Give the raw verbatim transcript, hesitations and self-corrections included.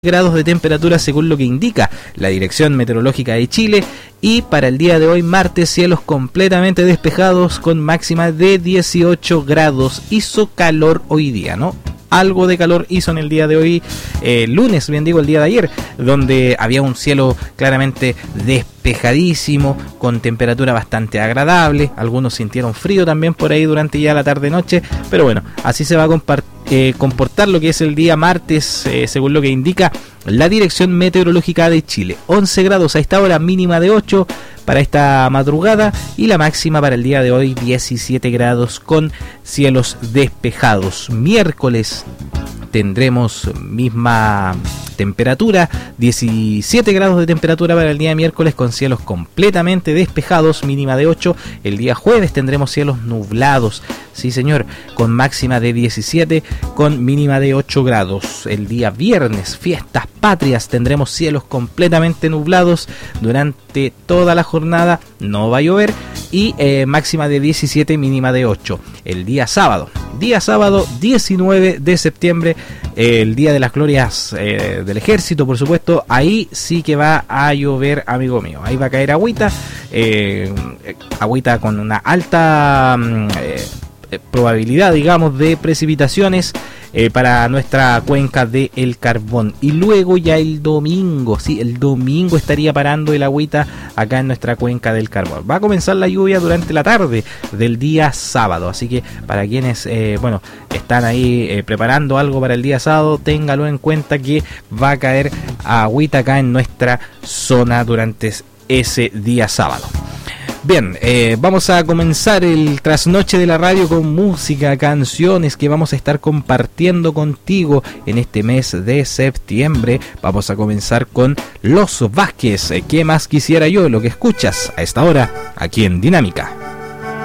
grados de temperatura según lo que indica la Dirección Meteorológica de Chile. Y para el día de hoy, martes, cielos completamente despejados con máxima de dieciocho grados. Hizo calor hoy día, ¿no? Algo de calor hizo en el día de hoy, eh, lunes, bien digo, el día de ayer, donde había un cielo claramente despejadísimo, con temperatura bastante agradable. Algunos sintieron frío también por ahí durante ya la tarde-noche, pero bueno, así se va a compartir. Eh, comportar lo que es el día martes, eh, según lo que indica la Dirección Meteorológica de Chile. once grados a esta hora, mínima de ocho para esta madrugada, y la máxima para el día de hoy diecisiete grados con cielos despejados. Miércoles tendremos misma temperatura, diecisiete grados de temperatura para el día miércoles con cielos completamente despejados, mínima de ocho. El día jueves tendremos cielos nublados, sí señor, con máxima de diecisiete con mínima de ocho grados. El día viernes, fiestas patrias, tendremos cielos completamente nublados durante toda la jornada, no va a llover, y eh, máxima de diecisiete, mínima de ocho. El día sábado, día sábado diecinueve de septiembre, eh, el día de las glorias eh, del ejército, por supuesto, ahí sí que va a llover, amigo mío, ahí va a caer agüita, eh, agüita con una alta eh, probabilidad, digamos, de precipitaciones eh, para nuestra cuenca de El Carbón. Y luego ya el domingo, sí, el domingo estaría parando el agüita acá en nuestra cuenca del Carbón. Va a comenzar la lluvia durante la tarde del día sábado, así que para quienes, eh, bueno, están ahí eh, preparando algo para el día sábado, téngalo en cuenta que va a caer agüita acá en nuestra zona durante ese día sábado. Bien, eh, vamos a comenzar el trasnoche de la radio con música, canciones que vamos a estar compartiendo contigo en este mes de septiembre. Vamos a comenzar con Los Vázquez, ¿qué más quisiera yo? Lo que escuchas a esta hora aquí en Dinámica.